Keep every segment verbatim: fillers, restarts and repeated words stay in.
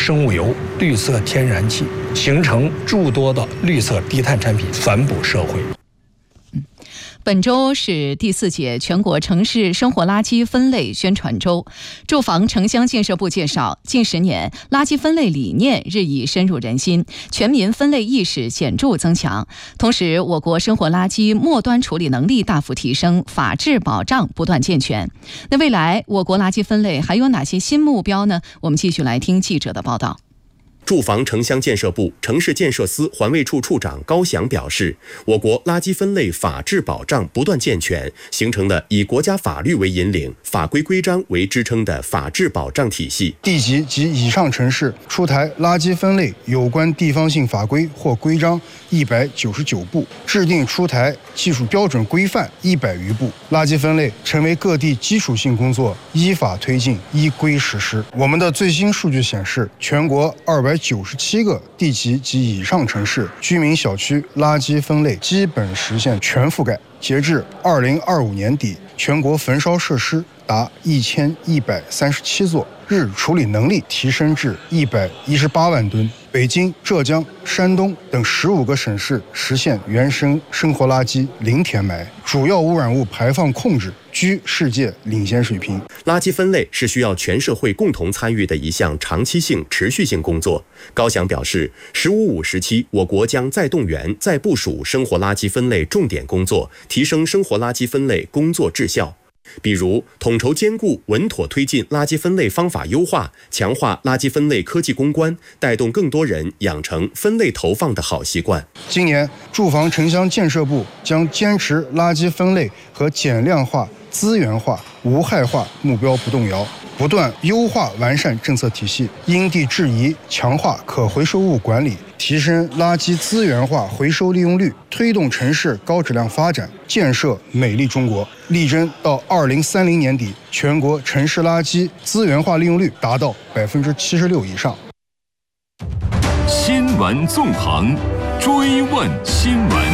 生物油、绿色天然气，形成诸多的绿色低碳产品，反哺社会。 本周是第四届全国城市生活垃圾分类宣传周。住房城乡建设部介绍，近十年垃圾分类理念日益深入人心，全民分类意识显著增强。同时，我国生活垃圾末端处理能力大幅提升，法治保障不断健全。那未来我国垃圾分类还有哪些新目标呢？我们继续来听记者的报道。 住房城乡建设部城市建设司环卫处处长高翔表示，我国垃圾分类法治保障不断健全，形成了以国家法律为引领、法规规章为支撑的法治保障体系。 地级及以上城市出台垃圾分类有关地方性法规或规章一百九十九部，制定出台技术标准规范一百余部，垃圾分类成为各地基础性工作，依法推进，依规实施。我们的最新数据显示，全国二百九十七个地级及以上城市居民小区垃圾分类基本实现全覆盖。截至二零二五年底，全国焚烧设施达一千一百三十七座，日处理能力提升至一百一十八万吨。北京、浙江、山东等十五个省市实现原生生活垃圾零填埋，主要污染物排放控制居世界领先水平。 垃圾分类是需要全社会共同参与的一项长期性、持续性工作。高翔表示，十五五时期，我国将再动员、再部署生活垃圾分类重点工作，提升生活垃圾分类工作质效。比如，统筹兼顾、稳妥推进垃圾分类方法优化，强化垃圾分类科技攻关，带动更多人养成分类投放的好习惯。 今年，住房城乡建设部将坚持垃圾分类和减量化、资源化、无害化目标不动摇，不断优化完善政策体系，因地制宜强化可回收物管理，提升垃圾资源化回收利用率，推动城市高质量发展，建设美丽中国。力争到二零三零年底，全国城市垃圾资源化利用率达到百分之七十六以上。 新闻纵横，追问新闻。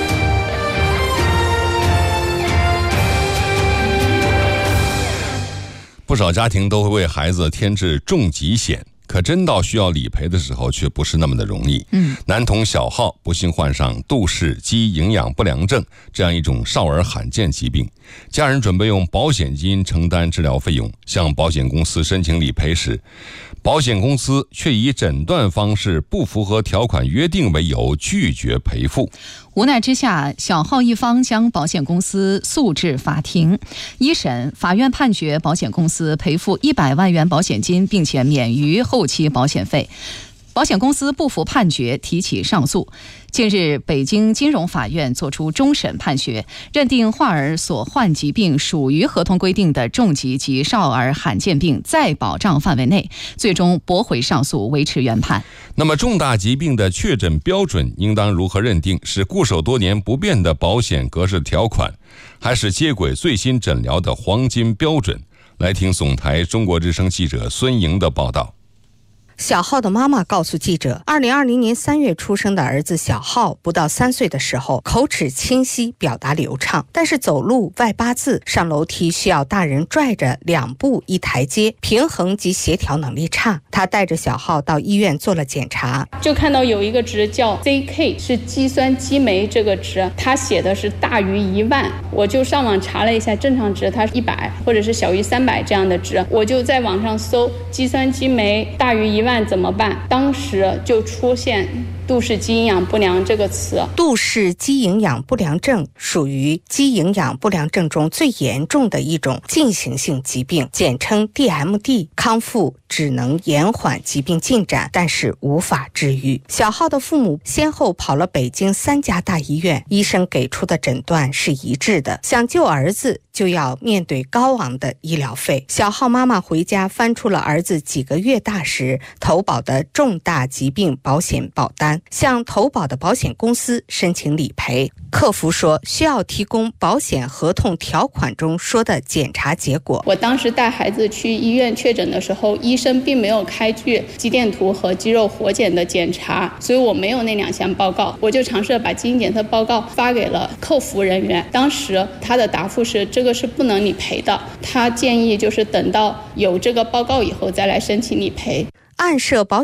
不少家庭都会为孩子添置重疾险，可真到需要理赔的时候，却不是那么的容易。嗯，男童小浩不幸患上杜氏肌营养不良症这样一种少儿罕见疾病，家人准备用保险金承担治疗费用，向保险公司申请理赔时，保险公司却以诊断方式不符合条款约定为由拒绝赔付。 无奈之下，小浩一方将保险公司诉至法庭。一审，法院判决保险公司赔付一百万元保险金，并且免于后期保险费。保险公司不服判决，提起上诉。近日，北京金融法院作出终审判决，认定患儿所患疾病属于合同规定的重疾及少儿罕见病再保障范围内，最终驳回上诉，维持原判。 那么，重大疾病的确诊标准应当如何认定？是固守多年不变的保险格式条款，还是接轨最新诊疗的黄金标准？来听总台中国之声记者孙莹的报道。 小浩的妈妈告诉记者，二零二零年三月出生的儿子小浩不到三岁的时候，口齿清晰，表达流畅，但是走路外八字，上楼梯需要大人拽着两步一台阶，平衡及协调能力差。他带着小浩到医院做了检查， 就看到有一个值叫 Z K， 是肌酸激酶这个值，它写的是大于一万，我就上网查了一下，正常值它一百或者是小于三百这样的值，我就在网上搜肌酸激酶大于一万怎么办？当时就出现杜氏肌营养不良这个词。 杜氏肌营养不良症属于肌营养不良症中最严重的一种进行性疾病，简称 D M D， 康复只能延缓疾病进展，但是无法治愈。小浩的父母先后跑了北京三家大医院，医生给出的诊断是一致的，想救儿子就要面对高昂的医疗费。小浩妈妈回家翻出了儿子几个月大时投保的重大疾病保险保单，向投保的保险公司申请理赔。客服说需要提供保险合同条款中说的检查结果。 我当时带孩子去医院确诊的时候，医生并没有开具肌电图和肌肉活检的检查，所以我没有那两项报告。我就尝试把基因检测报告发给了客服人员，当时他的答复是这个是不能理赔的，他建议就是等到有这个报告以后再来申请理赔。 按涉保